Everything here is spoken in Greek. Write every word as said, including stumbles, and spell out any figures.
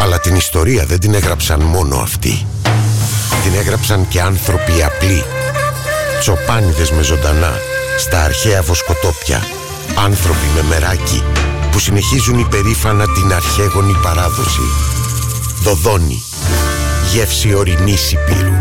Αλλά την ιστορία δεν την έγραψαν μόνο αυτοί. Την έγραψαν και άνθρωποι απλοί, τσοπάνιδες με ζωντανά στα αρχαία βοσκοτόπια, άνθρωποι με μεράκι που συνεχίζουν υπερήφανα την αρχαίγονη παράδοση. Δοδόνη, γεύση ορεινής υπήρου.